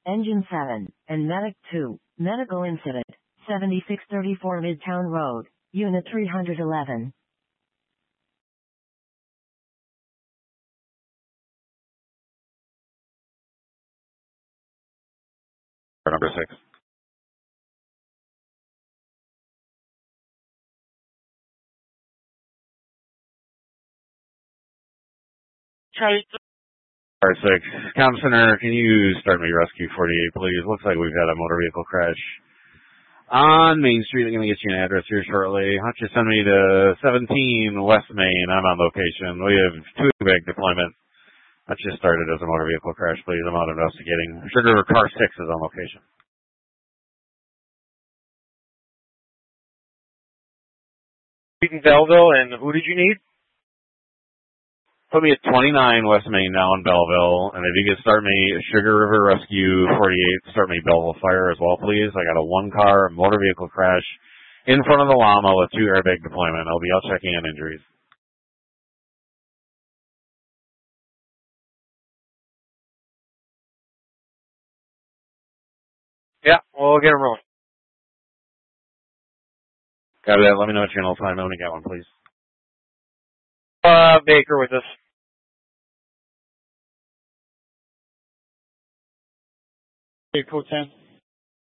Engine 7, and Medic 2, medical incident, 7634 Midtown Road, Unit 311. Number 6. Charlie. Number 6. Comm Center, can you start me Rescue 48, please? Looks like we've had a motor vehicle crash on Main Street. I'm going to get you an address here shortly. Why don't you send me to 17 West Main? I'm on location. We have 2 big deployments. That just started as a motor vehicle crash, please. I'm out investigating. Sugar River Car 6 is on location. In Belleville, and who did you need? Put me at 29 West Main now in Belleville, and if you could start me Sugar River Rescue 48, start me Belleville Fire as well, please. I got a 1-car motor vehicle crash in front of the llama with 2 airbag deployment. I'll be out checking on injuries. Yeah, we'll get him rolling. Got that. Let me know what channel time when you got one, please. Baker with us. Okay, code 10.